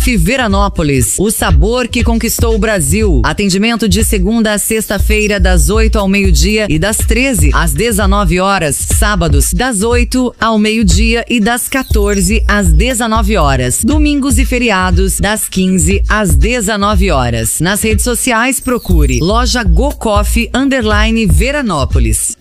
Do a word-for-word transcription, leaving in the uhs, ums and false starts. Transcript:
Veranópolis, o sabor que conquistou o Brasil. Atendimento de segunda a sexta-feira, das oito ao meio-dia e das treze às dezenove horas. Sábados, das oito ao meio-dia e das quatorze às dezenove horas. Domingos e feriados, das quinze às dezenove horas. Nas redes sociais, procure Loja Go Coffee Underline Veranópolis.